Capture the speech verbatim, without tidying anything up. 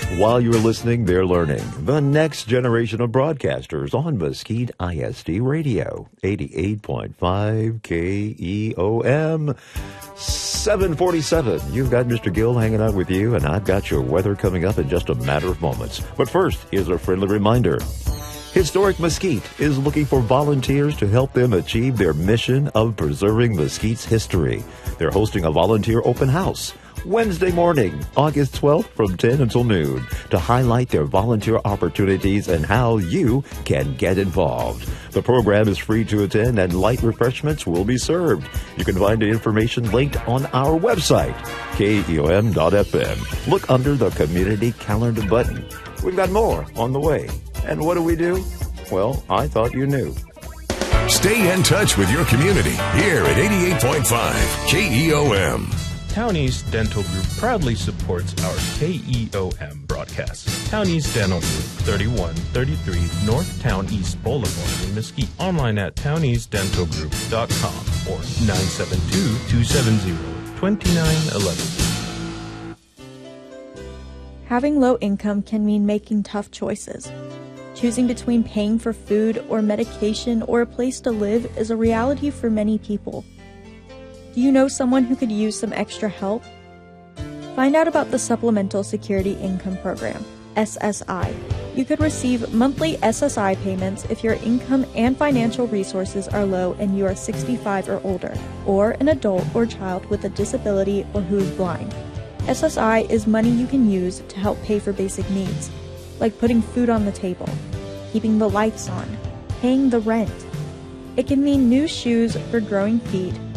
While you're listening, they're learning. The next generation of broadcasters on Mesquite I S D Radio, eighty-eight point five K E O M. seven forty-seven. You've got Mister Gill hanging out with you, and I've got your weather coming up in just a matter of moments. But first, here's a friendly reminder. Historic Mesquite is looking for volunteers to help them achieve their mission of preserving Mesquite's history. They're hosting a volunteer open house Wednesday morning, August twelfth from ten until noon to highlight their volunteer opportunities and how you can get involved. The program is free to attend and light refreshments will be served. You can find the information linked on our website, K E O M dot F M. Look under the community calendar button. We've got more on the way. And what do we do? Well, I thought you knew. Stay in touch with your community here at eighty-eight point five K E O M. Towneast Dental Group proudly supports our K E O M broadcast. Towneast Dental Group, thirty-one thirty-three North Town East Boulevard in Mesquite. Online at towneast dental group dot com or nine seven two, two seven zero, two nine one one. Having low income can mean making tough choices. Choosing between paying for food or medication or a place to live is a reality for many people. Do you know someone who could use some extra help? Find out about the Supplemental Security Income Program, S S I. You could receive monthly S S I payments if your income and financial resources are low and you are sixty-five or older, or an adult or child with a disability or who is blind. S S I is money you can use to help pay for basic needs, like putting food on the table, keeping the lights on, paying the rent. It can mean new shoes for growing feet,